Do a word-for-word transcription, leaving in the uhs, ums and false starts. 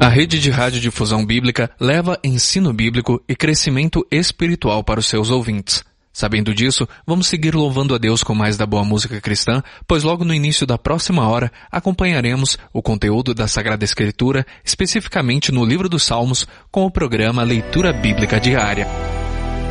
A rede de radiodifusão bíblica leva ensino bíblico e crescimento espiritual para os seus ouvintes. Sabendo disso, vamos seguir louvando a Deus com mais da boa música cristã, pois logo no início da próxima hora acompanharemos o conteúdo da Sagrada Escritura, especificamente no livro dos Salmos, com o programa Leitura Bíblica Diária.